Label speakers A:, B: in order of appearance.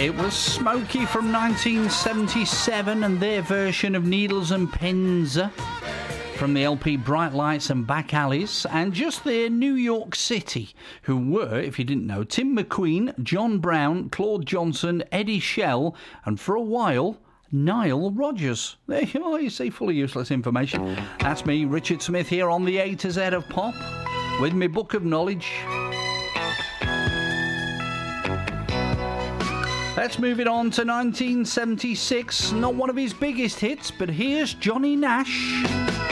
A: It was Smokey from 1977 and their version of Needles and Pins from the LP Bright Lights and Back Alleys, and just their New York City, who were, if you didn't know, Tim McQueen, John Brown, Claude Johnson, Eddie Shell, and for a while, Nile Rodgers. There you are, you see, full of useless information. That's me, Richard Smith, here on the A to Z of Pop, with my book of knowledge. Let's move it on to 1976. Not one of his biggest hits, but here's Johnny Nash.